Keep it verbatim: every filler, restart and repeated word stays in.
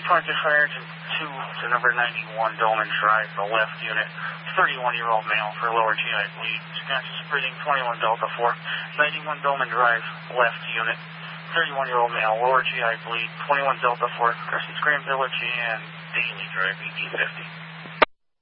Report to fire to two to number ninety-one Dolman Drive, the left unit. thirty-one-year-old male for lower G I bleed. Conscious breathing, twenty-one Delta four. ninety-one Dolman Drive, left unit. thirty-one-year-old male, lower G I bleed, twenty-one Delta four. Crescent Scram Village and Daily Drive, E D fifty.